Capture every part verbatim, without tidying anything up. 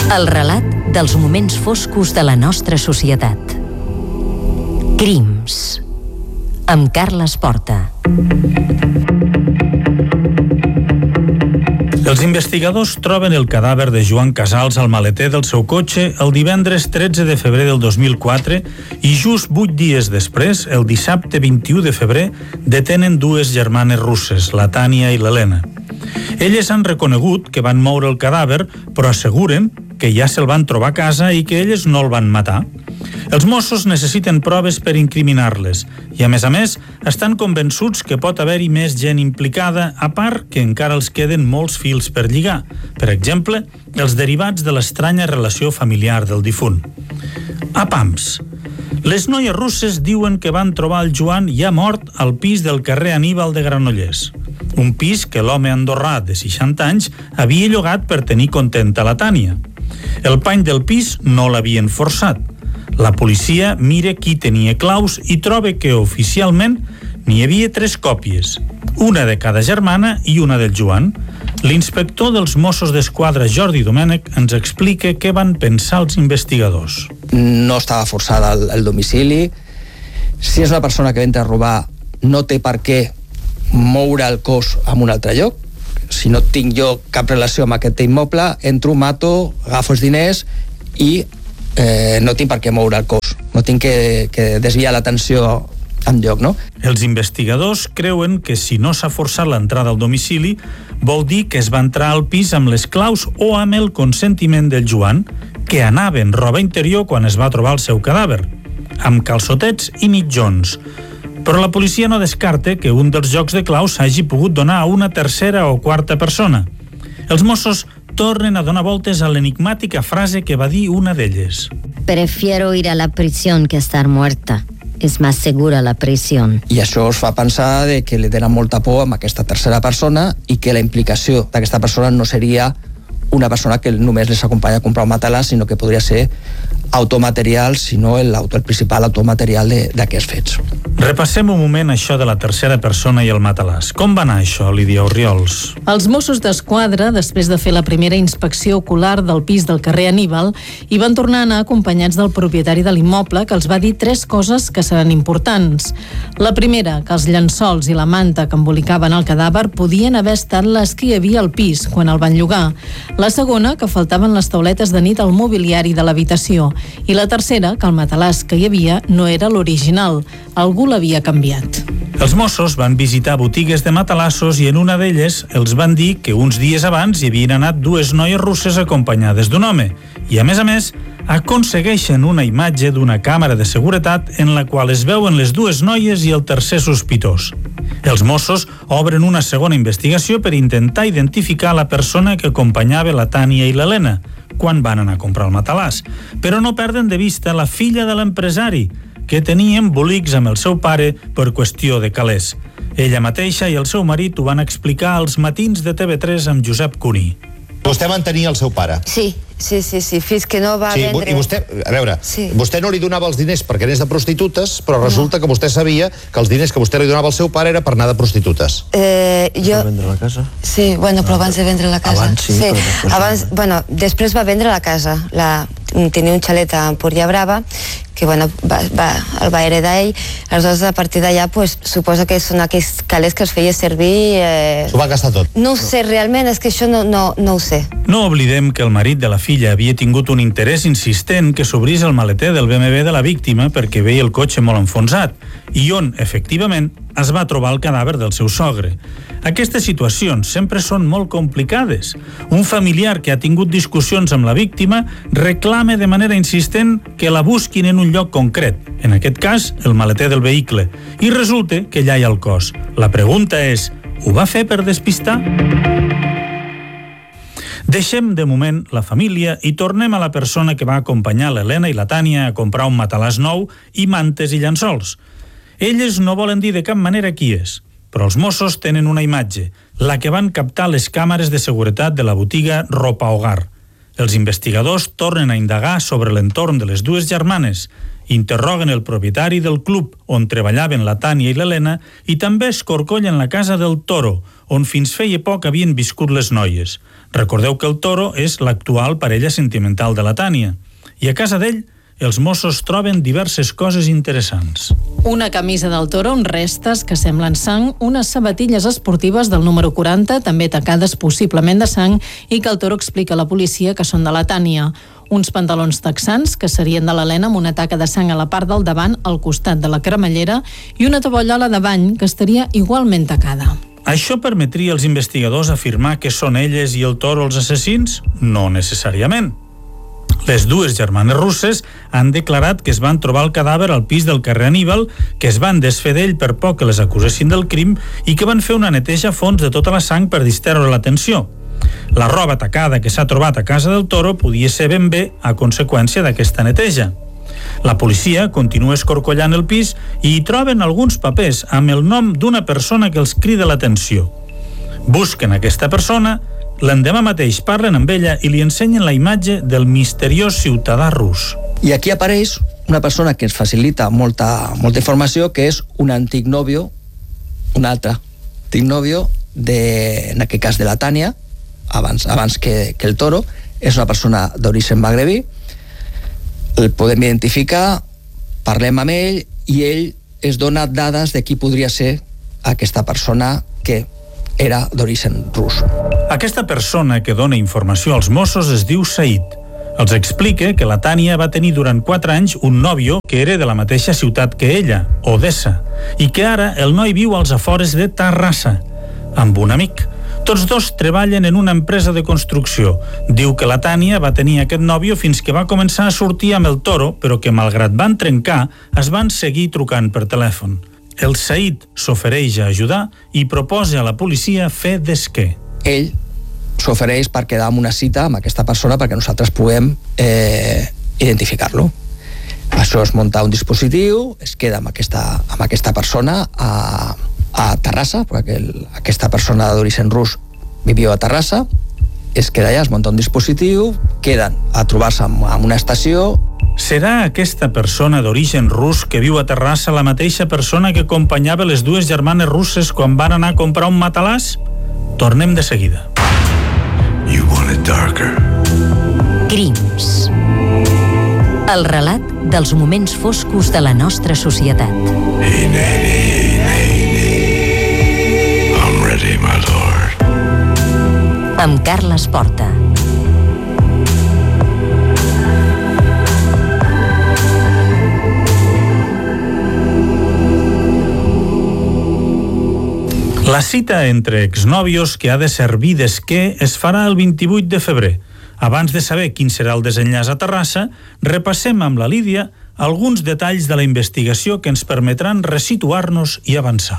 El relat dels moments foscos de la nostra societat. Crims, amb Carles Porta. Els investigadors troben el cadàver de Joan Casals al maleter del seu cotxe el divendres tretze de febrer del dos mil quatre i just vuit dies després, el dissabte vint-i-u de febrer, detenen dues germanes russes, la Tània i l'Helena. Elles han reconegut que van moure el cadàver, però asseguren que ja se'l van trobar a casa i que elles no el van matar. Els Mossos necessiten proves per incriminar-les i, a més a més, estan convençuts que pot haver-hi més gent implicada, a part que encara els queden molts fils per lligar. Per exemple, els derivats de l'estranya relació familiar del difunt. A Pams. Les noies russes diuen que van trobar el Joan ja mort al pis del carrer Aníbal de Granollers. Un pis que l'home andorrà de seixanta anys havia llogat per tenir contenta la Tània. El pany del pis no l'havien forçat. La policia mira qui tenia claus i troba que oficialment n'hi havia tres còpies, una de cada germana i una del Joan. L'inspector dels Mossos d'Esquadra, Jordi Domènech, ens explica què van pensar els investigadors. No estava forçada el, el domicili. Si és una persona que entra a robar, no té per què moure el cos a un altre lloc. Si no tinc jo cap relació amb aquest immoble, entro, mato, agafo els diners i eh, no tinc per què moure el cos. No tinc que, que desviar l'atenció enlloc, no? Els investigadors creuen que si no s'ha forçat l'entrada al domicili, vol dir que es va entrar al pis amb les claus o amb el consentiment del Joan, que anava en roba interior quan es va trobar el seu cadàver, amb calçotets i mitjons. Però la policia no descarta que un dels jocs de claus s'hagi pogut donar a una tercera o quarta persona. Els Mossos tornen a donar voltes a l'enigmàtica frase que va dir una d'elles. Prefiero ir a la prisión que estar muerta. És més segura la prisió. I això us fa pensar de que li tenen molta por amb aquesta tercera persona i que la implicació d'aquesta persona no seria una persona que només les acompanya a comprar un matalàs, sinó que podria ser automaterial, sinó el, el principal automaterial d'aquests fets. Repassem un moment això de la tercera persona i el matalàs. Com va anar això, Lídia Orriols? Els Mossos d'Esquadra, després de fer la primera inspecció ocular del pis del carrer Aníbal, hi van tornar a anar acompanyats del propietari de l'immoble, que els va dir tres coses que seran importants. La primera, que els llençols i la manta que embolicaven el cadàver podien haver estat les que hi havia al pis quan el van llogar. La segona, que faltaven les tauletes de nit al mobiliari de l'habitació. I la tercera, que el matalàs que hi havia no era l'original. Algú l'havia canviat. Els Mossos van visitar botigues de matalassos i en una d'elles els van dir que uns dies abans hi havien anat dues noies russes acompanyades d'un home. I, a més a més, aconsegueixen una imatge d'una càmera de seguretat en la qual es veuen les dues noies i el tercer sospitós. Els Mossos obren una segona investigació per intentar identificar la persona que acompanyava la Tània i l'Helena quan van anar a comprar el matalàs, però no perden de vista la filla de l'empresari, que tenia embolics amb el seu pare per qüestió de calés. Ella mateixa i el seu marit ho van explicar als matins de T V tres amb Josep Cuní. Vostè mantenia el seu pare? Sí, sí, sí, sí, fins que no va sí, vendre... I vostè, a veure, sí. Vostè no li donava els diners perquè anés de prostitutes, però resulta no. que vostè sabia que els diners que vostè li donava al seu pare era per anar de prostitutes. Eh, jo... Va vendre la casa? Sí, bueno, però abans de vendre la casa. Abans, sí. sí. Però abans, bueno, després va vendre la casa. La... Tenia un xalet a Empúria Brava, que bueno, va, va, el va heredar ell. Aleshores, a partir d'allà, pues, suposo que són aquells calés que es feia servir... Eh... S'ho va gastar tot? No ho sé, realment, és que això no, no, no ho sé. No oblidem que el marit de la filla havia tingut un interès insistent que s'obrís el maleter del B M W de la víctima perquè veia el cotxe molt enfonsat i on, efectivament, es va trobar el cadàver del seu sogre. Aquestes situacions sempre són molt complicades. Un familiar que ha tingut discussions amb la víctima reclama de manera insistent que la busquin en un lloc concret, en aquest cas, el maleter del vehicle, i resulta que allà hi ha el cos. La pregunta és, ho va fer per despistar? Deixem de moment la família i tornem a la persona que va acompanyar l'Helena i la Tània a comprar un matalàs nou i mantes i llençols. Elles no volen dir de cap manera qui és, però els Mossos tenen una imatge, la que van captar les càmeres de seguretat de la botiga Ropa Hogar. Els investigadors tornen a indagar sobre l'entorn de les dues germanes, interroguen el propietari del club on treballaven la Tània i l'Helena i també escorcollen la casa del Toro, on fins feia poc havien viscut les noies. Recordeu que el Toro és l'actual parella sentimental de la Tània. I a casa d'ell, els Mossos troben diverses coses interessants. Una camisa del Toro amb restes que semblen sang, unes sabatilles esportives del número quaranta, també tacades possiblement de sang, i que el Toro explica a la policia que són de la Tània. Uns pantalons texans, que serien de l'Helena, amb una taca de sang a la part del davant, al costat de la cremallera, i una tovallola de bany, que estaria igualment tacada. Això permetria als investigadors afirmar que són elles i el Toro els assassins? No necessàriament. Les dues germanes russes han declarat que es van trobar el cadàver al pis del carrer Aníbal, que es van desfer d'ell per poc que les acusessin del crim i que van fer una neteja a fons de tota la sang per distreure l'atenció. La roba tacada que s'ha trobat a casa del Toro podia ser ben bé a conseqüència d'aquesta neteja. La policia continua escorcollant el pis i hi troben alguns papers amb el nom d'una persona que els crida l'atenció. Busquen aquesta persona, l'endemà mateix parlen amb ella i li ensenyen la imatge del misteriós ciutadà rus. I aquí apareix una persona que ens facilita molta, molta informació, que és un antic nòvio, un altre antic nòvio, de, en aquest cas de la Tània, abans, abans que, que el Toro. És una persona d'origen magrebí, el podem identificar, parlem amb ell i ell es dona dades de qui podria ser aquesta persona que era d'origen rus. Aquesta persona que dona informació als Mossos es diu Said. Els explica que la Tània va tenir durant quatre anys un nòvio que era de la mateixa ciutat que ella, Odessa, i que ara el noi viu als afores de Terrassa, amb un amic. Tots dos treballen en una empresa de construcció. Diu que la Tània va tenir aquest nòvio fins que va començar a sortir amb el Toro, però que malgrat van trencar, es van seguir trucant per telèfon. El Said s'ofereix a ajudar i proposa a la policia fer d'esquer. Ell s'ofereix per quedar en una cita amb aquesta persona perquè nosaltres puguem eh, identificar-lo. Això es munta un dispositiu, es queda amb aquesta, amb aquesta persona a, a Terrassa, perquè el, aquesta persona d'origen rus vivia a Terrassa, es queda allà, es munta un dispositiu, queden a trobar-se en una estació. Serà aquesta persona d'origen rus que viu a Terrassa la mateixa persona que acompanyava les dues germanes russes quan van anar a comprar un matalàs? Tornem de seguida. You want it darker. Crims. El relat dels moments foscos de la nostra societat. Hey, Nanny, hey, Nanny. I'm ready, my lord. Amb Carles Porta. La cita entre exnòvios que ha de servir d'esquer es farà el vint-i-vuit de febrer. Abans de saber quin serà el desenllaç a Terrassa, repassem amb la Lídia alguns detalls de la investigació que ens permetran resituar-nos i avançar.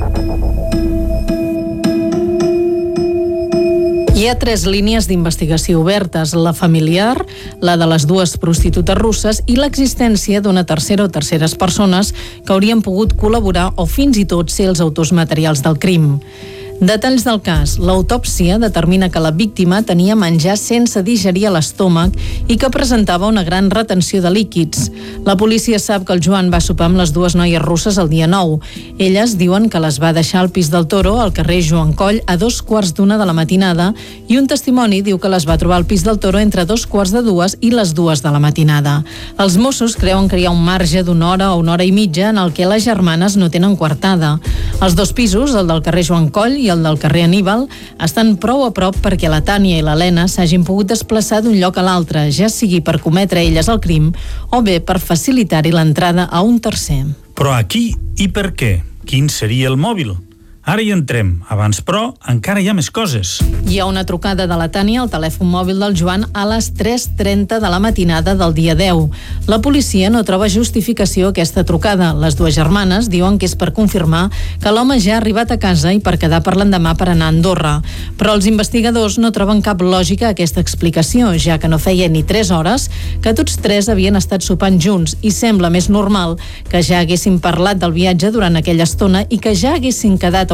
Hi ha tres línies d'investigació obertes, la familiar, la de les dues prostitutes russes i l'existència d'una tercera o terceres persones que haurien pogut col·laborar o fins i tot ser els autors materials del crim. Detalls del cas. L'autòpsia determina que la víctima tenia menjar sense digerir a l'estómac i que presentava una gran retenció de líquids. La policia sap que el Joan va sopar amb les dues noies russes el dia nou. Elles diuen que les va deixar al pis del Toro, al carrer Joan Coll, a dos quarts d'una de la matinada, i un testimoni diu que les va trobar al pis del Toro entre dos quarts de dues i les dues de la matinada. Els Mossos creuen que hi ha un marge d'una hora o una hora i mitja en el que les germanes no tenen coartada. Els dos pisos, el del carrer Joan Coll i el del carrer Aníbal, estan prou a prop perquè la Tània i l'Helena s'hagin pogut desplaçar d'un lloc a l'altre, ja sigui per cometre elles el crim o bé per facilitar-hi l'entrada a un tercer. Però a qui i per què? Quin seria el mòbil? Ara hi entrem. Abans, però, encara hi ha més coses. Hi ha una trucada de la Tània al telèfon mòbil del Joan a les tres trenta de la matinada del dia deu. La policia no troba justificació a aquesta trucada. Les dues germanes diuen que és per confirmar que l'home ja ha arribat a casa i per quedar per l'endemà per anar a Andorra. Però els investigadors no troben cap lògica a aquesta explicació, ja que no feia ni tres hores que tots tres havien estat sopant junts i sembla més normal que ja haguessin parlat del viatge durant aquella estona i que ja haguessin quedat a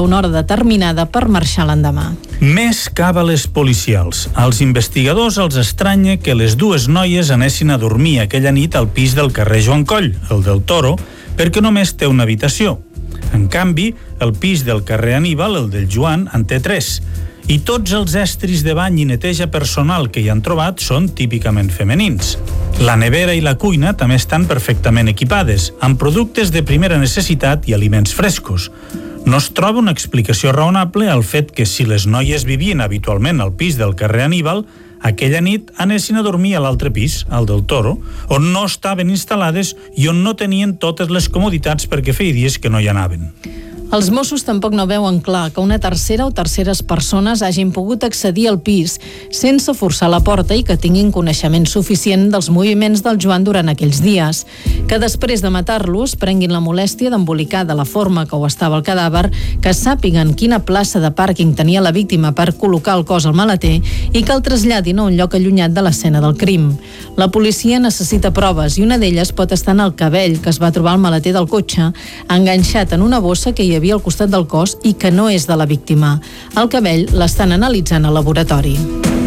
una hora determinada per marxar l'endemà. Més càbales policials. Als investigadors els estranya que les dues noies anessin a dormir aquella nit al pis del carrer Joan Coll, el del Toro, perquè només té una habitació. En canvi, el pis del carrer Aníbal, el del Joan, en té tres. I tots els estris de bany i neteja personal que hi han trobat són típicament femenins. La nevera i la cuina també estan perfectament equipades, amb productes de primera necessitat i aliments frescos. No es troba una explicació raonable al fet que si les noies vivien habitualment al pis del carrer Aníbal, aquella nit anessin a dormir a l'altre pis, al del Toro, on no estaven instal·lades i on no tenien totes les comoditats perquè feia dies que no hi anaven. Els Mossos tampoc no veuen clar que una tercera o terceres persones hagin pogut accedir al pis sense forçar la porta i que tinguin coneixement suficient dels moviments del Joan durant aquells dies. Que després de matar-los prenguin la molèstia d'embolicar de la forma que ho estava el cadàver, que sàpiguen quina plaça de pàrquing tenia la víctima per col·locar el cos al maleter i que el traslladin a un lloc allunyat de l'escena del crim. La policia necessita proves i una d'elles pot estar en el cabell que es va trobar al maleter del cotxe, enganxat en una bossa que hi havia al costat del cos i que no és de la víctima. El cabell l'estan analitzant al laboratori.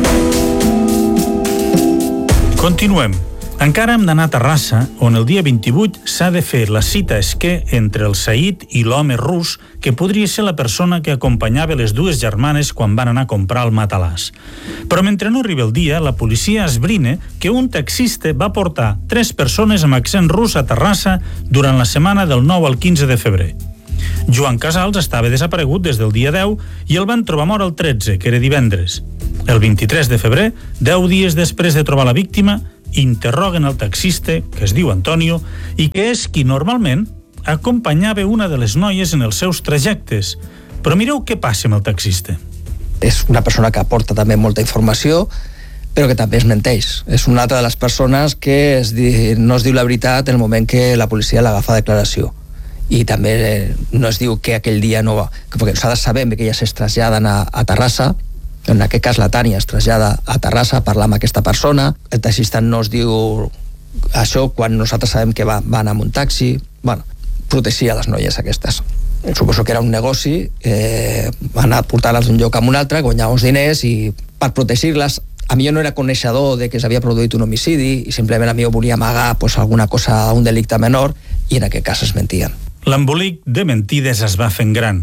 Continuem. Encara hem d'anar a Terrassa, on el dia vint-i-vuit s'ha de fer la cita esquer entre el Said i l'home rus, que podria ser la persona que acompanyava les dues germanes quan van anar a comprar el matalàs. Però mentre no arriba el dia, la policia esbrina que un taxista va portar tres persones amb accent rus a Terrassa durant la setmana del nou al quinze de febrer. Joan Casals estava desaparegut des del dia deu i el van trobar mort el tretze, que era divendres. El vint-i-tres de febrer, deu dies després de trobar la víctima, interroguen el taxista, que es diu Antonio, i que és qui normalment acompanyava una de les noies en els seus trajectes. Però mireu què passa amb el taxista. És una persona que aporta també molta informació, però que també es menteix. És una altra de les persones que es di... no es diu la veritat en el moment que la policia l'agafa a declaració. I també eh, no es diu que aquell dia no va... Perquè nosaltres sabem que elles es traslladen a, a Terrassa, en aquest cas la Tània es trasllada a Terrassa a parlar amb aquesta persona, el taxista no es diu això quan nosaltres sabem que va, va anar amb un taxi. Bueno, protegia les noies aquestes. Suposo que era un negoci, eh, va anar a portar-les d'un lloc a un altre, guanyar uns diners i per protegir-les. A mi jo no era coneixedor de que s'havia produït un homicidi i simplement a mi jo volia amagar pues, alguna cosa, un delicte menor, i en aquest cas es mentien. L'embolic de mentides es va fent gran.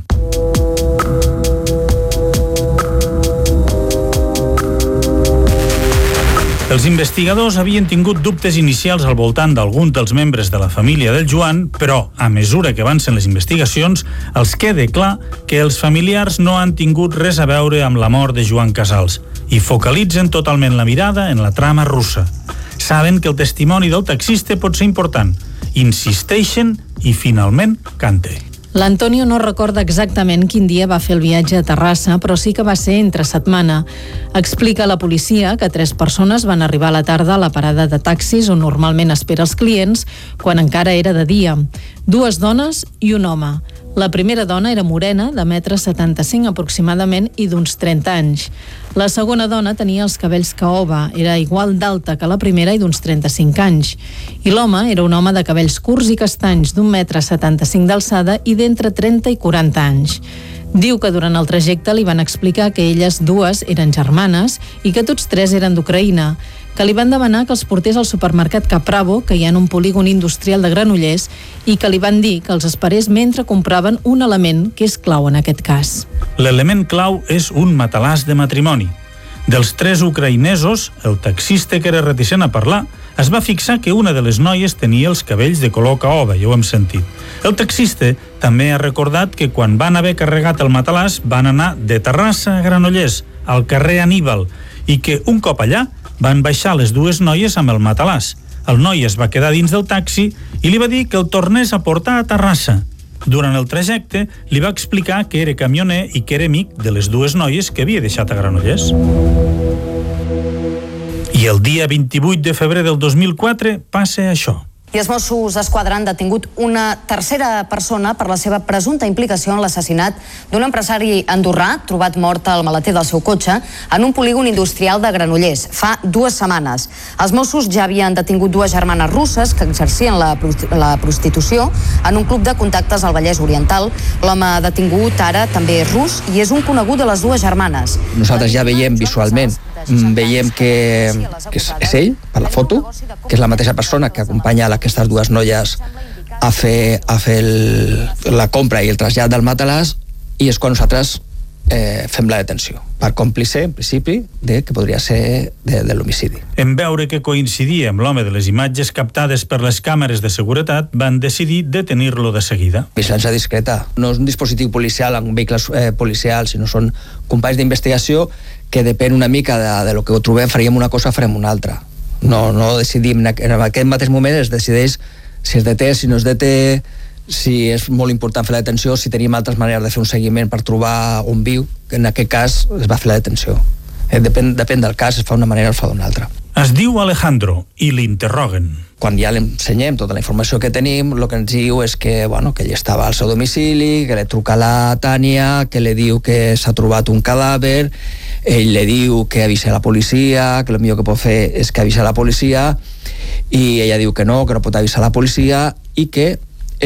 Els investigadors havien tingut dubtes inicials al voltant d'algun dels membres de la família del Joan, però, a mesura que avancen les investigacions, els queda clar que els familiars no han tingut res a veure amb la mort de Joan Casals i focalitzen totalment la mirada en la trama russa. Saben que el testimoni del taxista pot ser important, insisteixen i finalment canta. L'Antonio no recorda exactament quin dia va fer el viatge a Terrassa, però sí que va ser entre setmana. Explica a la policia que tres persones van arribar a la tarda a la parada de taxis on normalment espera els clients, quan encara era de dia. Dues dones i un home. La primera dona era morena, de metre setanta-cinc aproximadament i d'uns trenta anys. La segona dona tenia els cabells caoba, era igual d'alta que la primera i d'uns trenta-cinc anys. I l'home era un home de cabells curts i castanys, d'un metre setanta-cinc d'alçada i d'entre trenta i quaranta anys. Diu que durant el trajecte li van explicar que elles dues eren germanes i que tots tres eren d'Ucraïna, que li van demanar que els portés al supermercat Capravo, que hi ha en un polígon industrial de Granollers, i que li van dir que els esperés mentre compraven un element que és clau en aquest cas. L'element clau és un matalàs de matrimoni. Dels tres ucraïnesos, el taxista que era reticent a parlar es va fixar que una de les noies tenia els cabells de color caoba, ja ho hem sentit. El taxista també ha recordat que quan van haver carregat el matalàs van anar de Terrassa a Granollers, al carrer Aníbal, i que un cop allà van baixar les dues noies amb el matalàs. El noi es va quedar dins del taxi i li va dir que el tornés a portar a Terrassa. Durant el trajecte li va explicar que era camioner i que era amic de les dues noies que havia deixat a Granollers. I el dia vint-i-vuit de febrer del dos mil quatre passa això. I els Mossos d'Esquadra han detingut una tercera persona per la seva presumpta implicació en l'assassinat d'un empresari andorrà trobat mort al maleter del seu cotxe en un polígon industrial de Granollers fa dues setmanes. Els Mossos ja havien detingut dues germanes russes que exercien la, la prostitució en un club de contactes al Vallès Oriental. L'home detingut ara també és rus i és un conegut de les dues germanes. Nosaltres ja veiem visualment, veiem que, que és, és ell, per la foto, que és la mateixa persona que acompanya aquestes dues noies a fer, a fer el, la compra i el trasllat del matalàs, i és quan nosaltres eh, fem la detenció, per còmplice, en principi, de, que podria ser de, de l'homicidi. En veure que coincidia amb l'home de les imatges captades per les càmeres de seguretat, van decidir detenir-lo de seguida. Vigilància discreta. No és un dispositiu policial amb vehicles eh, policials, sinó són companys d'investigació que depèn una mica de, de lo que ho trobem, faríem una cosa, farem una altra. No, no decidim, en aquest mateix moment es decideix si es deté, si no es deté, si és molt important fer la detenció, si tenim altres maneres de fer un seguiment per trobar on viu, que en aquest cas es va fer la detenció. Eh, depèn, depèn del cas, es fa d'una manera o es fa d'una altra. Es diu Alejandro i l'interroguen. Quan ja l'ensenyem tota la informació que tenim, el que ens diu és que, bueno, que ell estava al seu domicili, que li truca a la Tània, que li diu que s'ha trobat un cadàver, ell li diu que avisa a la policia, que el millor que pot fer és que avisa a la policia, i ella diu que no, que no pot avisar a la policia, i que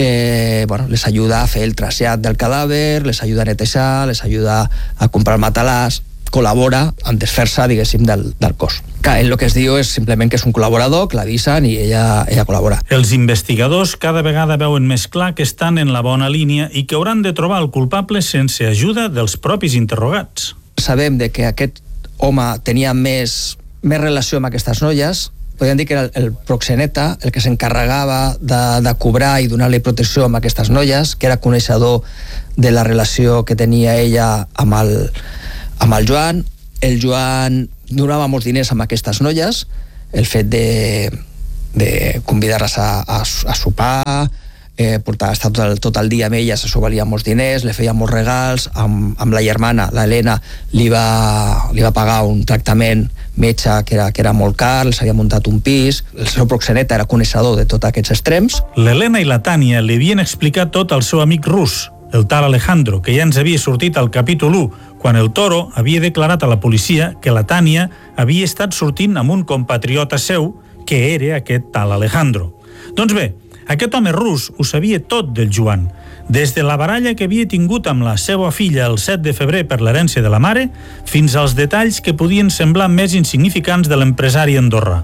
eh, bueno, les ajuda a fer el trasllat del cadàver, les ajuda a netejar, les ajuda a comprar el matalàs, col·labora en desfer-se, diguéssim, del, del cos. Que ell el que es diu és simplement que és un col·laborador, que l'avisen i ella, ella col·labora. Els investigadors cada vegada veuen més clar que estan en la bona línia i que hauran de trobar el culpable sense ajuda dels propis interrogats. Sabem de que aquest home tenia més, més relació amb aquestes noies. Podríem dir que era el, el proxeneta, el que s'encarregava de, de cobrar i donar-li protecció amb aquestes noies, que era coneixedor de la relació que tenia ella amb el, amb el Joan. El Joan donava molts diners amb aquestes noies, el fet de, de convidar-les a, a, a sopar, eh, portar, estar tot el, tot el dia amb elles, se valia molts diners, li feia molts regals, amb, amb la germana, l'Helena, li va, li va pagar un tractament metge que era, que era molt car, els havia muntat un pis, el seu proxeneta era coneixedor de tots aquests extrems. L'Helena i la Tània li havien explicat tot al seu amic rus, el tal Alejandro, que ja ens havia sortit al capítol u, quan el Toro havia declarat a la policia que la Tània havia estat sortint amb un compatriota seu, que era aquest tal Alejandro. Doncs bé, aquest home rus ho sabia tot del Joan, des de la baralla que havia tingut amb la seva filla el set de febrer per l'herència de la mare, fins als detalls que podien semblar més insignificants de l'empresari andorrà.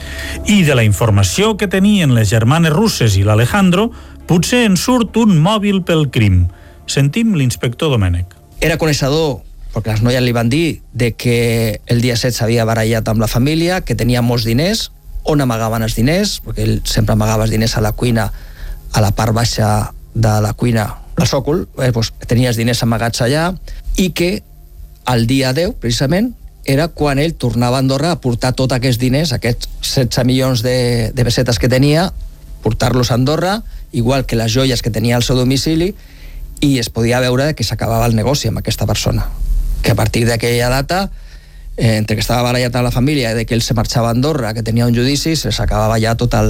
I de la informació que tenien les germanes russes i l'Alejandro, potser en surt un mòbil pel crim. Sentim l'inspector Domènech. Era coneixedor, perquè les noies li van dir, de que el dia set s'havia barallat amb la família, que tenia molts diners, on amagaven els diners, perquè ell sempre amagava els diners a la cuina, a la part baixa de la cuina, al sòcol, eh, doncs, tenia els diners amagats allà, i que el dia deu, precisament, era quan ell tornava a Andorra a portar tots aquests diners, aquests setze milions de, de pessetes que tenia, portar-los a Andorra, igual que les joies que tenia al seu domicili, i es podia veure que s'acabava el negoci amb aquesta persona. Que a partir d'aquella data, eh, entre que estava barallat a la família i de que ell se marxava a Andorra, que tenia un judici, se s'acabava ja tota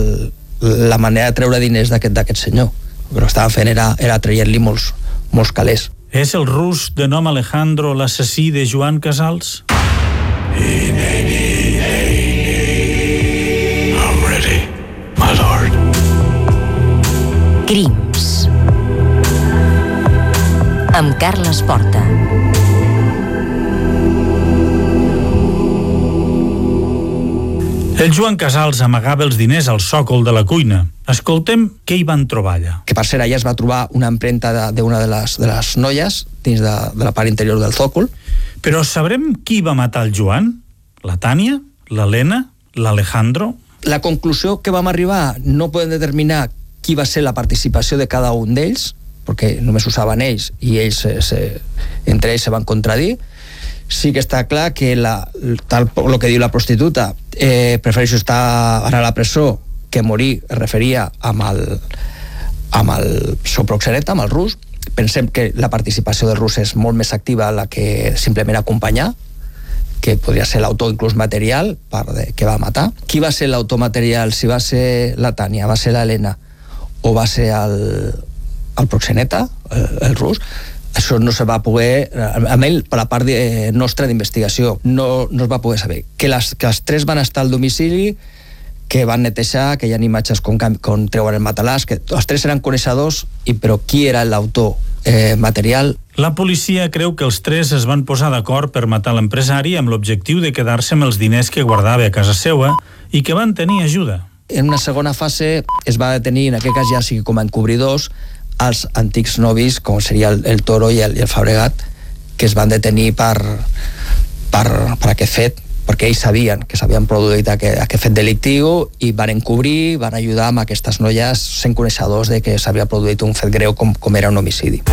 la manera de treure diners d'aquest senyor. El que estava fent era, era traient-li molts, molts calés. És el rus de nom Alejandro l'assassí de Joan Casals? I'm ready, my lord. Crims. Amb Carles Porta. El Joan Casals amagava els diners al sòcol de la cuina. Escoltem què hi van trobar allà. Que per cert, allà es va trobar una empremta d'una de, de, les, de les noies dins de, de la part interior del sòcol. Però sabrem qui va matar el Joan? La Tània? L'Helena? L'Alejandro? La conclusió que vam arribar, no podem determinar qui va ser la participació de cada un d'ells, perquè només ho saben ells i ells se, se, entre ells se van contradir. Sí que està clar que la, tal el que diu la prostituta, eh, prefereixo estar ara a la presó que morir, es referia amb el, amb el seu proxeneta, amb el rus. Pensem que la participació del rus és molt més activa la que simplement acompanyar, que podria ser l'autor inclús material per de, que va matar. Qui va ser l'autor material? Si va ser la Tània, va ser l'Helena o va ser el, el proxeneta, el, el rus, això no se va poder, almenys per la part de, nostra d'investigació, no, no es va poder saber. Que les, que les tres van estar al domicili, que van netejar, que hi ha imatges com, com treuen el matalàs, que els tres eren coneixedors, i però qui era l'autor eh, material? La policia creu que els tres es van posar d'acord per matar l'empresari amb l'objectiu de quedar-se amb els diners que guardava a casa seva i que van tenir ajuda. En una segona fase es va detenir, en aquest cas ja sigui com a encobridors, els antics novis, com seria el, el Toro i el, i el Fabregat, que es van detenir per, per, per aquest fet, perquè ells sabien que s'havien produït aquest, aquest fet delictiu i van encobrir, van ajudar amb aquestes noies sent coneixedors de que s'havia produït un fet greu com, com era un homicidi.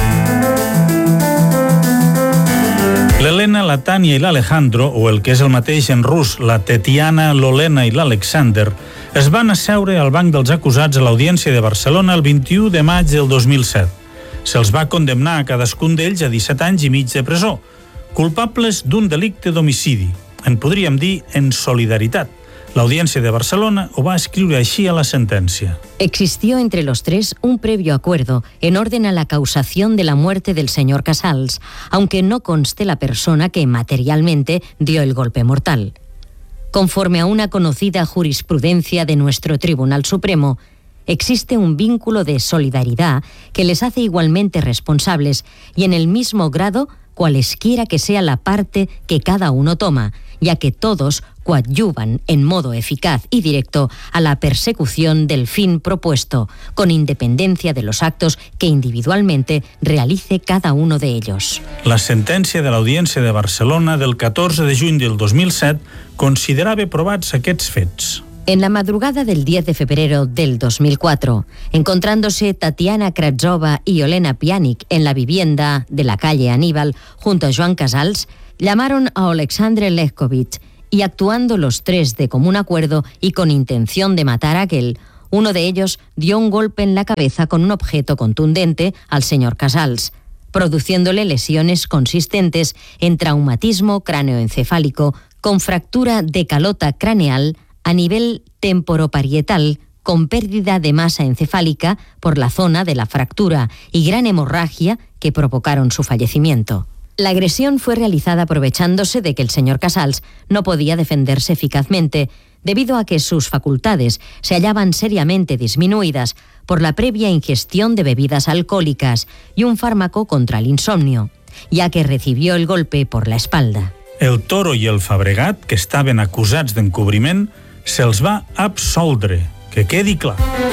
L'Helena, la Tània i l'Alejandro, o el que és el mateix en rus, la Tetiana, l'Olena i l'Alexander, es van asseure al banc dels acusats a l'Audiència de Barcelona el vint-i-u de maig del dos mil set. Se'ls va condemnar a cadascun d'ells a disset anys i mig de presó, culpables d'un delicte d'homicidi. En podríem dir en solidaritat. L'Audiencia de Barcelona ho va escriure així a la sentencia. Existió entre los tres un previo acuerdo en orden a la causación de la muerte del señor Casals, aunque no conste la persona que materialmente dio el golpe mortal. Conforme a una conocida jurisprudencia de nuestro Tribunal Supremo, existe un vínculo de solidaridad que les hace igualmente responsables y en el mismo grado cualesquiera que sea la parte que cada uno toma, ya que todos coadyuvan en modo eficaz y directo a la persecución del fin propuesto, con independencia de los actos que individualmente realice cada uno de ellos. La sentència de l'Audiència de Barcelona del catorze de juny del dos mil set considerava provats aquests fets. En la madrugada del diez de febrero del dos mil cuatro, encontrándose Tatiana Kravtsova y Olena Pianic en la vivienda de la calle Aníbal junto a Joan Casals, llamaron a Alexandre Levkovich y actuando los tres de común acuerdo y con intención de matar a aquel, uno de ellos dio un golpe en la cabeza con un objeto contundente al señor Casals, produciéndole lesiones consistentes en traumatismo cráneoencefálico con fractura de calota craneal a nivel temporoparietal, con pérdida de masa encefálica por la zona de la fractura y gran hemorragia que provocaron su fallecimiento. La agresión fue realizada aprovechándose de que el señor Casals no podía defenderse eficazmente, debido a que sus facultades se hallaban seriamente disminuidas por la previa ingestión de bebidas alcohólicas y un fármaco contra el insomnio, ya que recibió el golpe por la espalda. El Toro i el Fabregat, que estaven acusats d'encobriment, se'ls va absoldre, que quedi clar.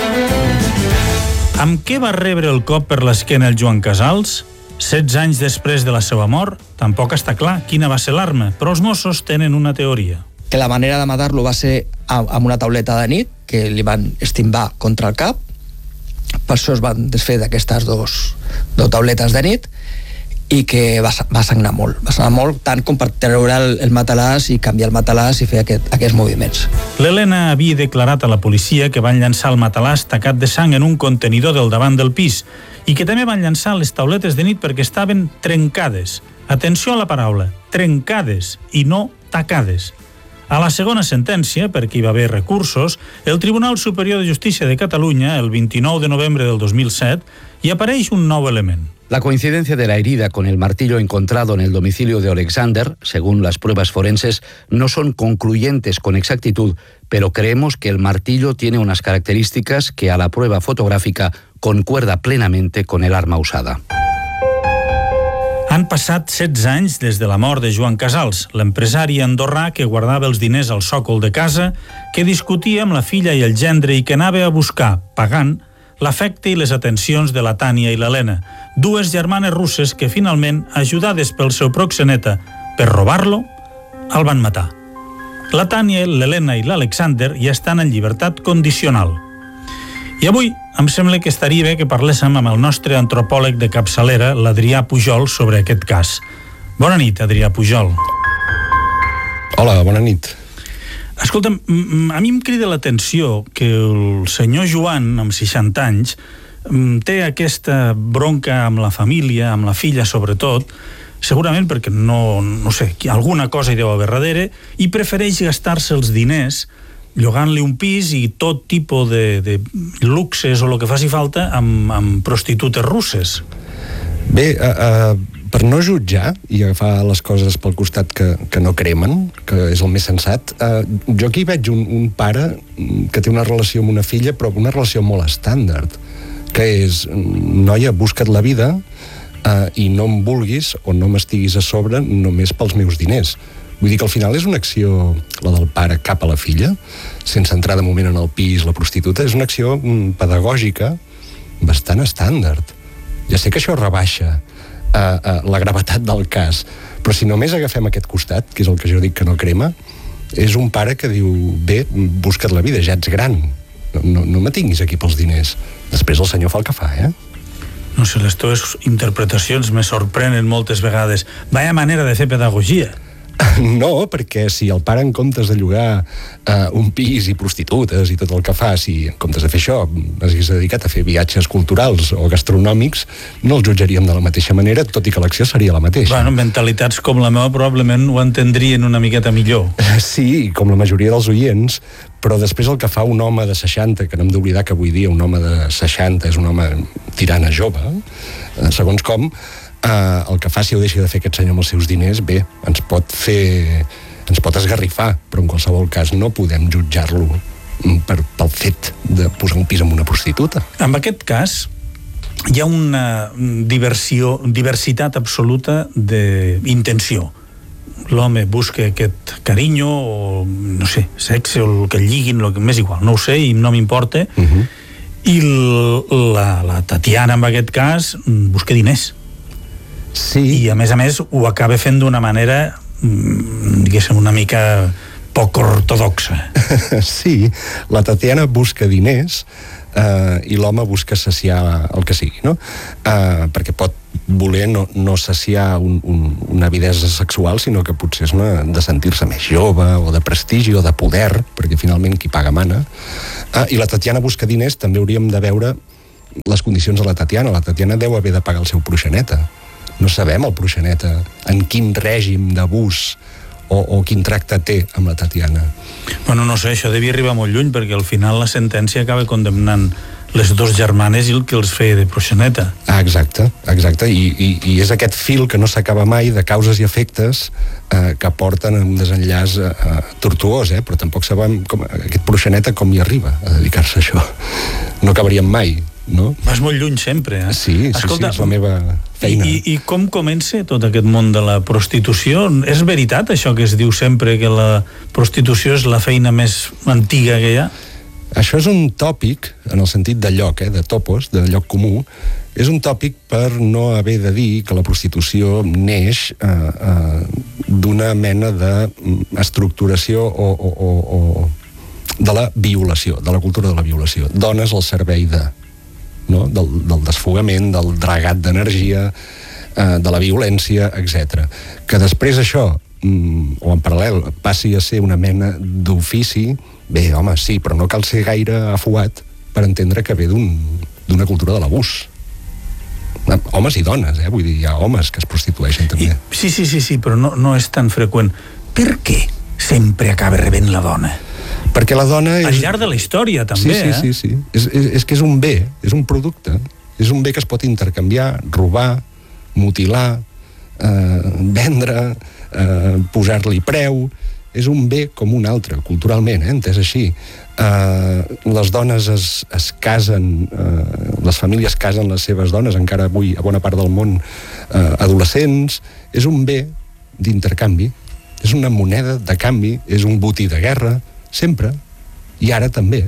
Amb què va rebre el cop per l'esquena el Joan Casals? setze anys després de la seva mort, tampoc està clar quina va ser l'arma, però els Mossos tenen una teoria. Que la manera de matar-lo va ser amb una tauleta de nit, que li van estimbar contra el cap, per això es van desfer d'aquestes dos, dos tauletes de nit, i que va, va sagnar molt, va sagnar molt, tant com per treure el, el matalàs i canviar el matalàs i fer aquest, aquests moviments. L'Helena havia declarat a la policia que van llançar el matalàs tacat de sang en un contenidor del davant del pis i que també van llançar les tauletes de nit perquè estaven trencades. Atenció a la paraula, trencades i no tacades. A la segona sentència, perquè hi va haver recursos, el Tribunal Superior de Justícia de Catalunya, el vint-i-nou de novembre del dos mil set, hi apareix un nou element. La coincidencia de la herida con el martillo encontrado en el domicilio de Alexander, según las pruebas forenses, no son concluyentes con exactitud, pero creemos que el martillo tiene unas características que a la prueba fotográfica concuerda plenamente con el arma usada. Han passat setze anys des de la mort de Joan Casals, l'empresari andorrà que guardava els diners al sòcol de casa, que discutia amb la filla i el gendre i que anava a buscar, pagant, l'afecte i les atencions de la Tània i l'Helena, dues germanes russes que finalment, ajudades pel seu proxeneta per robar-lo, el van matar. La Tània, l'Helena i l'Alexander ja estan en llibertat condicional. I avui em sembla que estaria bé que parléssim amb el nostre antropòleg de capçalera, l'Adrià Pujol, sobre aquest cas. Bona nit, Adrià Pujol. Hola, bona nit. Escolta'm, a mi em crida l'atenció que el senyor Joan, amb seixanta anys, té aquesta bronca amb la família, amb la filla sobretot, segurament perquè no, no sé, alguna cosa hi deu haver darrere, i prefereix gastar-se els diners llogant-li un pis i tot tipus de, de luxes o el que faci falta amb, amb prostitutes russes. Bé, uh, uh, per no jutjar i agafar les coses pel costat que, que no cremen, que és el més sensat, uh, jo aquí veig un, un pare que té una relació amb una filla, però una relació molt estàndard, que és, noia, busca't la vida uh, i no em vulguis o no m'estiguis a sobre només pels meus diners. Vull dir que al final és una acció, la del pare cap a la filla, sense entrar de moment en el pis, la prostituta, és una acció pedagògica bastant estàndard. Ja sé que això rebaixa uh, uh, la gravetat del cas, però si només agafem aquest costat, que és el que jo dic que no crema, és un pare que diu, bé, busca't la vida, ja ets gran, no, no, no me tinguis aquí pels diners. Després el senyor fa el que fa, eh? No sé, les teves interpretacions me sorprenen moltes vegades. Vaya manera de fer pedagogia. No, perquè si el pare, en comptes de llogar uh, un pis i prostitutes i tot el que fa, si en comptes de fer això s'hagués dedicat a fer viatges culturals o gastronòmics, no el jutjaríem de la mateixa manera, tot i que l'acció seria la mateixa. Bueno, mentalitats com la meva probablement ho entendrien una miqueta millor. Sí, com la majoria dels oients, però després el que fa un home de seixanta, que no hem d'oblidar que avui dia un home de seixanta és un home tirant a jove, segons com, Uh, el que faci o deixi de fer aquest senyor amb els seus diners, bé, ens pot fer ens pot esgarrifar, però en qualsevol cas no podem jutjar-lo per, pel fet de posar un pis amb una prostituta. En aquest cas hi ha una diversió, diversitat absoluta d'intenció. L'home busca aquest carinyo o, no sé, sexe o el que lliguin, el que m'és igual, no ho sé i no m'importa, uh-huh. I la, la Tatiana en aquest cas busca diners. Sí. I a més a més ho acaba fent d'una manera diguéssim una mica poc ortodoxa. Sí, la Tatiana busca diners eh, i l'home busca saciar el que sigui, no? Eh, perquè pot voler no, no saciar un, un, una avidesa sexual, sinó que potser és una de sentir-se més jove o de prestigi o de poder, perquè finalment qui paga mana. Eh, I la Tatiana busca diners, també hauríem de veure les condicions de la Tatiana. La Tatiana deu haver de pagar el seu proxeneta. No sabem el proxeneta en quin règim d'abús o, o quin tracte té amb la Tatiana. Bueno, no sé, això devia arribar molt lluny perquè al final la sentència acaba condemnant les dos germanes i el que els feia de proxeneta. Ah, exacte, exacte. I, i, i és aquest fil que no s'acaba mai de causes i efectes eh, que porten a un desenllaç eh, tortuós, eh? Però tampoc sabem com, aquest proxeneta com hi arriba a dedicar-se a això. No acabaríem mai, no? Vas molt lluny sempre, eh? Sí, sí, Escolta, sí, és la meva feina. I, I com comença tot aquest món de la prostitució? És veritat això que es diu sempre, que la prostitució és la feina més antiga que hi ha? Això és un tòpic, en el sentit de lloc, eh, de topos, de lloc comú, és un tòpic per no haver de dir que la prostitució neix eh, eh, d'una mena d'estructuració o, o, o, o de la violació, de la cultura de la violació. Dones al servei de, no? del, del desfogament, del dragat d'energia, eh, de la violència, etcètera. Que després això, mm, o en paral·lel, passi a ser una mena d'ofici. Bé, home, sí, però no cal ser gaire afuat per entendre que ve d'un, d'una cultura de l'abús. Homes i dones, eh? Vull dir, hi ha homes que es prostitueixen també. I, sí, sí, sí, sí, però no, no és tan freqüent. Per què sempre acaba rebent la dona? Perquè la dona és... Al llarg de la història, també, sí, sí, eh? Sí, sí, sí. És, és, és que és un bé, és un producte. És un bé que es pot intercanviar, robar, mutilar, eh, vendre, eh, posar-li preu. És un bé com un altre, culturalment, eh, entès així. Uh, les dones es, es casen, uh, les famílies casen les seves dones, encara avui a bona part del món, uh, adolescents. És un bé d'intercanvi, és una moneda de canvi, és un botí de guerra, sempre, i ara també.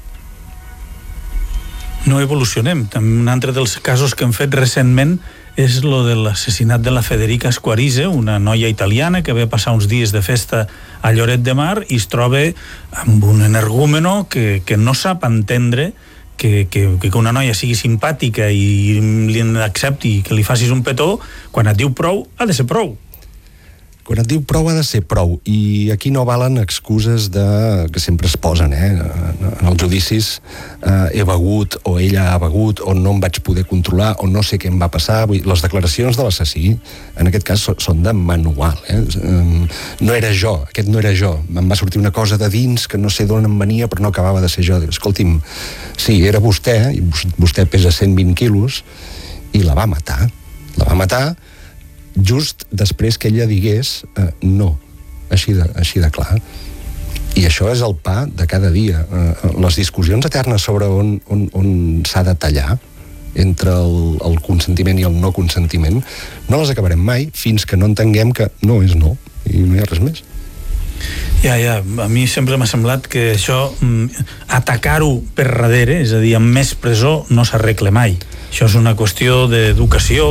No evolucionem. Un altre dels casos que hem fet recentment és lo de l'assassinat de la Federica Squarise, una noia italiana que ve passar uns dies de festa a Lloret de Mar i es troba amb un energúmeno que, que no sap entendre que, que, que una noia sigui simpàtica i li accepti que li facis un petó, quan et diu prou, ha de ser prou. Quan et diu prou ha de ser prou, i aquí no valen excuses de, que sempre es posen, eh? En els judicis eh, he begut, o ella ha begut, o no em vaig poder controlar, o no sé què em va passar. Vull dir, les declaracions de l'assassí, en aquest cas, són de manual. Eh? No era jo, aquest no era jo. Em va sortir una cosa de dins que no sé d'on em venia, però no acabava de ser jo. Escolti'm, sí, era vostè, i vostè pesa cent vint quilos, i la va matar. La va matar just després que ella digués eh, no, així de, així de clar. I això és el pa de cada dia. Eh, les discussions eternes sobre on, on, on s'ha de tallar entre el, el consentiment i el no consentiment no les acabarem mai fins que no entenguem que no és no i no hi ha res més. Ja, ja, a mi sempre m'ha semblat que això, atacar-ho per darrere, és a dir, amb més presó, no s'arregla mai. Això és una qüestió d'educació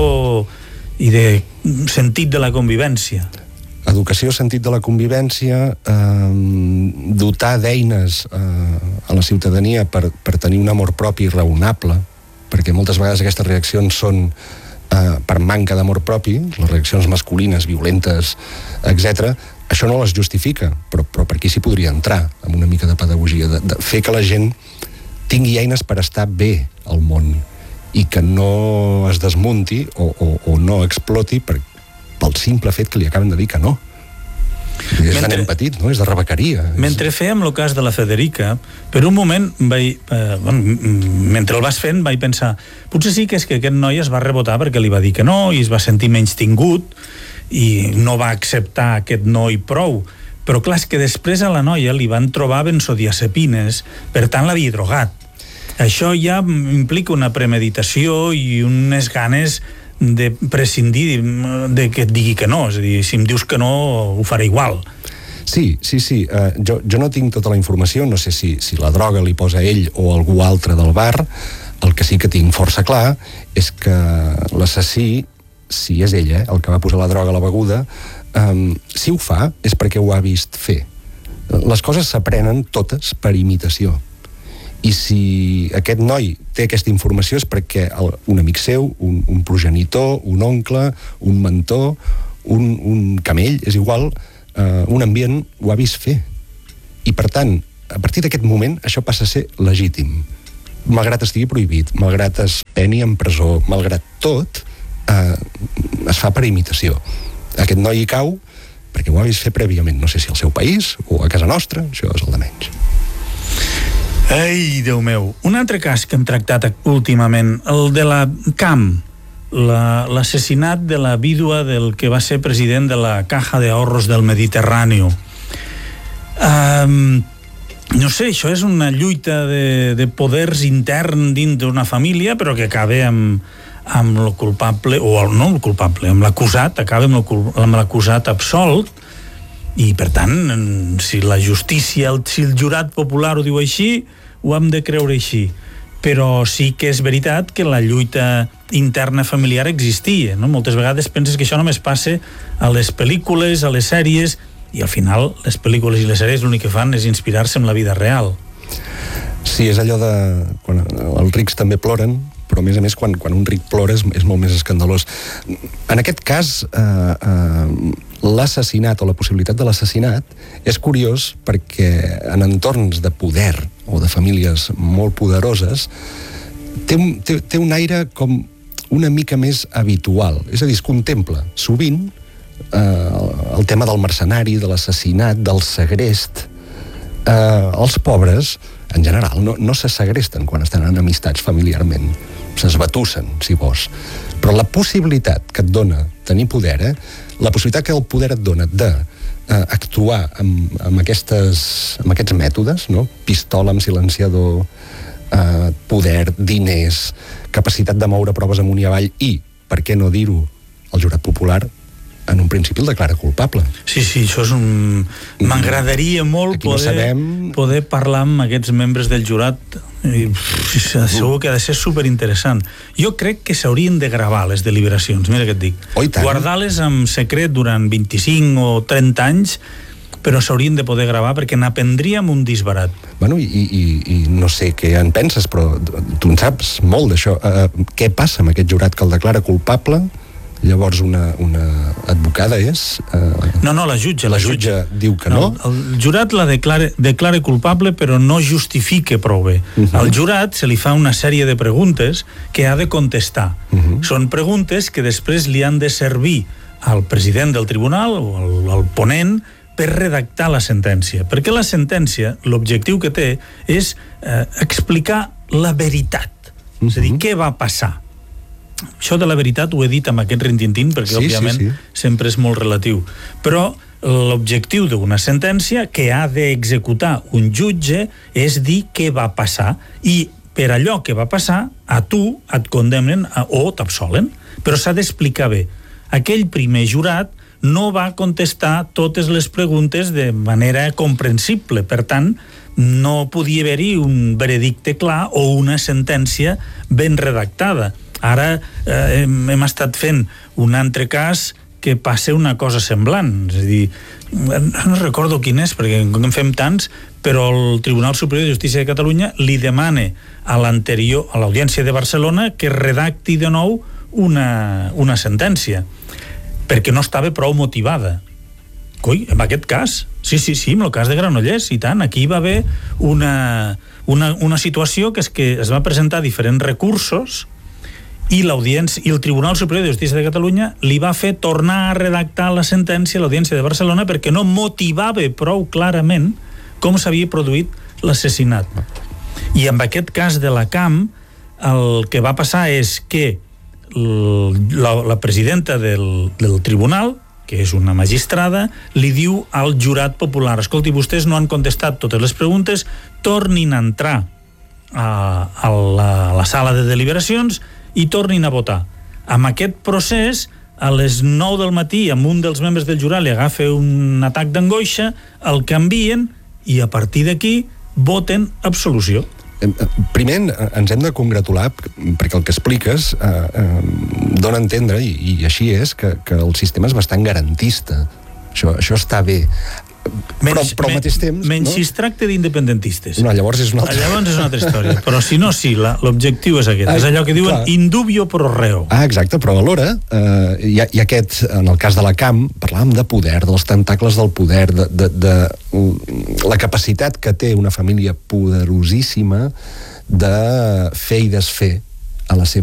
i de sentit de la convivència. Educació, sentit de la convivència, eh, dotar d'eines eh, a la ciutadania per, per tenir un amor propi raonable, perquè moltes vegades aquestes reaccions són eh, per manca d'amor propi, les reaccions masculines, violentes, etcètera. Això no les justifica, però, però per aquí s'hi podria entrar, amb una mica de pedagogia, de, de fer que la gent tingui eines per estar bé al món, i que no es desmunti o, o, o no exploti per, pel simple fet que li acaben de dir que no. És mentre, de nen petit, no? És de rebequeria. Mentre fèiem el cas de la Federica, per un moment vaig, eh, bueno, mentre el vas fent vaig pensar, potser sí que és que aquest noi es va rebotar perquè li va dir que no i es va sentir menystingut i no va acceptar aquest no i prou. Però clar, és que després a la noia li van trobar benzodiazepines, per tant l'havia drogat. Això ja implica una premeditació i unes ganes de prescindir de que et digui que no. És a dir, si em dius que no, ho faré igual. Sí, sí, sí. Uh, jo, jo no tinc tota la informació, no sé si, si la droga li posa ell o algú altre del bar. El que sí que tinc força clar és que l'assassí, si és ella, eh, el que va posar la droga a la beguda, um, si ho fa és perquè ho ha vist fer. Les coses s'aprenen totes per imitació. I si aquest noi té aquesta informació és perquè el, un amic seu, un, un progenitor, un oncle, un mentor, un, un camell, és igual, eh, un ambient ho ha vist fer. I per tant, a partir d'aquest moment, això passa a ser legítim. Malgrat estigui prohibit, malgrat es peni en presó, malgrat tot, eh, es fa per imitació. Aquest noi hi cau perquè ho ha vist fer prèviament, no sé si al seu país o a casa nostra, això és el de menys. Ai, Déu meu. Un altre cas que hem tractat últimament, el de la Camp, la, l'assassinat de la vídua del que va ser president de la Caja de Ahorros del Mediterrani. Um, no sé, això és una lluita de, de poders intern dins d'una família, però que acaba amb, amb el culpable, o no el culpable, amb l'acusat, acaba amb, el, amb l'acusat absolt, i per tant, si la justícia, el, si el jurat popular ho diu així, ho hem de creure així. Però sí que és veritat que la lluita interna familiar existia, no? Moltes vegades penses que això només passa a les pel·lícules, a les sèries, i al final les pel·lícules i les sèries l'únic que fan és inspirar-se en la vida real. Sí, és allò de... quan els rics també ploren, però a més a més quan, quan un ric plora és, és molt més escandalós. En aquest cas, eh, eh, l'assassinat o la possibilitat de l'assassinat és curiós perquè en entorns de poder o de famílies molt poderoses té un, té, té un aire com una mica més habitual, és a dir, es contempla sovint eh, el tema del mercenari, de l'assassinat, del segrest. Eh, els pobres en general no, no se segresten quan estan en amistats familiarment, s'esbatussen, si vols, però la possibilitat que et dona tenir poder, eh, la possibilitat que el poder et dona de eh, actuar amb, amb, aquestes, amb aquests mètodes, no? Pistola amb silenciador, eh, poder, diners, capacitat de moure proves amunt i avall i, per què no dir-ho, el jurat popular en un principi el declara culpable. Sí, sí, això és un... M'agradaria molt poder, no sabem... poder parlar amb aquests membres del jurat i segur que ha de ser superinteressant. Jo crec que s'haurien de gravar les deliberacions, mira què et dic. Oh, guardar-les en secret durant vint-i-cinc o trenta anys, però s'haurien de poder gravar perquè n'aprendríem un disbarat. Bueno, i, i, i no sé què en penses, però tu en saps molt d'això. Uh, què passa amb aquest jurat que el declara culpable Llavors una, una advocada és... Eh, no, no, la jutge. La jutge diu que no. no. El jurat la declare, declare culpable, però no justifique prou bé. Uh-huh. Al jurat se li fa una sèrie de preguntes que ha de contestar. Uh-huh. Són preguntes que després li han de servir al president del tribunal o al, al ponent per redactar la sentència. Perquè la sentència, l'objectiu que té és eh, explicar la veritat. Uh-huh. És a dir, què va passar. Això de la veritat ho he dit amb aquest rintintín perquè, sí, òbviament, sí, sí. sempre és molt relatiu. Però l'objectiu d'una sentència que ha d'executar un jutge és dir què va passar i per allò que va passar a tu et condemnen a, o t'absolen. Però s'ha d'explicar bé. Aquell primer jurat no va contestar totes les preguntes de manera comprensible. Per tant, no podia haver-hi un veredicte clar o una sentència ben redactada. Ara eh, hem, hem estat fent un altre cas que passa una cosa semblant. És a dir, no recordo quin és, perquè en fem tants, però el Tribunal Superior de Justícia de Catalunya li demana a l'anterior, a l'Audiència de Barcelona, que redacti de nou una, una sentència, perquè no estava prou motivada. Coi, en aquest cas, sí, sí, sí, en el cas de Granollers, i tant, aquí va haver una, una, una situació que és que es va presentar diferents recursos i l'audiència i el Tribunal Superior de Justícia de Catalunya li va fer tornar a redactar la sentència a l'Audiència de Barcelona perquè no motivava prou clarament com s'havia produït l'assassinat. I en aquest cas de la Camp, el que va passar és que la, la presidenta del, del tribunal, que és una magistrada, li diu al jurat popular: escolti, vostès no han contestat totes les preguntes, tornin a entrar a, a, la, a la sala de deliberacions i tornin a votar. Amb aquest procés, a les nou del matí, amb un dels membres del jurat li agafa un atac d'angoixa, el canvien i a partir d'aquí voten absolució. Primer ens hem de congratular perquè el que expliques eh, eh, dona a entendre, i, i així és, que, que el sistema és bastant garantista. Això, això està bé. Menys, però, però al mateix temps... Menys no? si es tracta d'independentistes. No, llavors és una altra... Llavors és una altra història. Però si no, sí, l'objectiu és aquest. Ah, és allò que diuen clar. Indubio pro reo. Ah, exacte, però alhora eh, hi, ha, hi ha aquest, en el cas de la Camp, parlàvem de poder, dels tentacles del poder, de, de, de la capacitat que té una família poderosíssima de fer i desfer a la seva